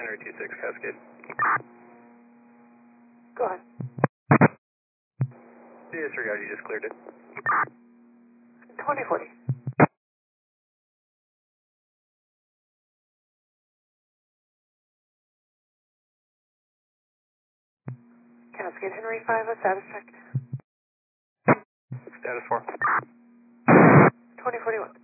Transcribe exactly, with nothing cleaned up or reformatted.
Henry two six Cascade. Go ahead. Disregard, you just cleared it. twenty forty. Cascade Henry five, a status check. Status four. twenty forty-one.